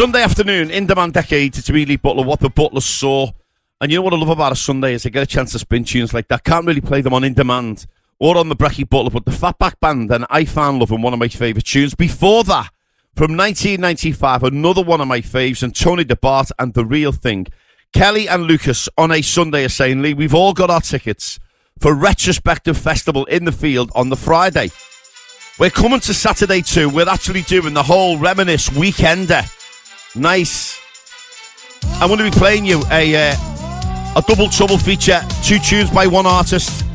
Sunday afternoon, In Demand Decade. It's me, Lee Butler, What the Butler Saw. And you know what I love about a Sunday is I get a chance to spin tunes like that. Can't really play them on In Demand or on the Breckie Butler, but the Fatback Band and I Found Love and one of my favourite tunes. Before that, from 1995, another one of my faves, and Tony DeBart and The Real Thing. Kelly and Lucas on a Sunday are saying, Lee, we've all got our tickets for Retrospective Festival in the Field on the Friday. We're coming to Saturday too. We're actually doing the whole Reminisce Weekender. Nice. I'm going to be playing you a double trouble feature, 2 tunes by one artist.